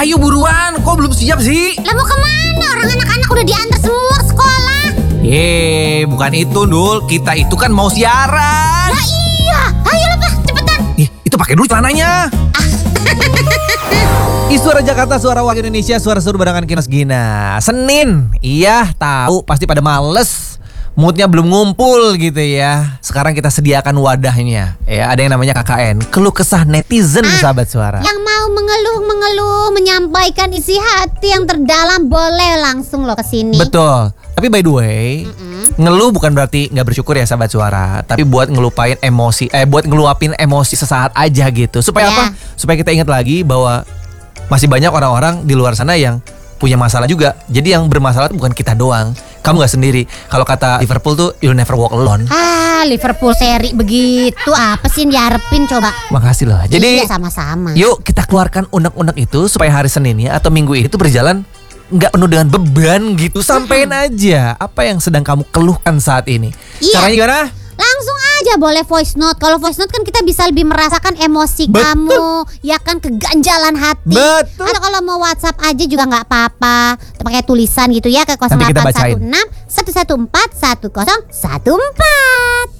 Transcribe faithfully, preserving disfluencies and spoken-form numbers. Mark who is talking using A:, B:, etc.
A: Ayo buruan, kok belum siap sih?
B: Lah mau kemana? Orang anak-anak udah diantar semua sekolah.
A: Yeay, bukan itu Dul. Kita itu kan mau siaran.
B: Lah iya, ayo lah Pak, cepetan.
A: Ih, itu pakai dulu celananya. Ih, Suara Jakarta, suara wakil Indonesia, suara seru barengan Kinos Gina. Senin, iya tahu pasti pada males. Moodnya belum ngumpul gitu ya. Sekarang kita sediakan wadahnya. Ya, ada yang namanya K K N, keluh kesah netizen,
B: Ah,
A: sahabat suara.
B: Yang mau mengeluh-mengeluh, menyampaikan isi hati yang terdalam, boleh langsung lo kesini.
A: Betul. Tapi by the way,
B: Mm-mm.
A: ngeluh bukan berarti nggak bersyukur ya sahabat suara. Tapi buat ngelupain emosi, eh buat ngeluapin emosi sesaat aja gitu. Supaya
B: Ya.
A: apa? Supaya kita ingat lagi bahwa masih banyak orang-orang di luar sana yang punya masalah juga. Jadi yang bermasalah tuh bukan kita doang. Kamu gak sendiri. Kalau kata Liverpool tuh, you'll never walk alone.
B: Ah, Liverpool seri begitu. Apa sih yang diharapin coba?
A: Makasih loh. Jadi
B: iya, sama-sama.
A: yuk kita keluarkan unek-unek itu supaya hari Seninnya atau minggu ini tuh berjalan nggak penuh dengan beban gitu. Sampein aja apa yang sedang kamu keluhkan saat ini.
B: Iya.
A: Caranya gimana?
B: Langsung aja boleh voice note. Kalau voice note kan kita bisa lebih merasakan emosi
A: Betul.
B: kamu, ya kan, keganjalan hati.
A: Betul.
B: Atau kalau mau WhatsApp aja juga nggak apa-apa. Pakai tulisan gitu ya ke
A: Nanti kita
B: nol delapan
A: bacain.
B: satu enam satu satu empat satu nol satu empat.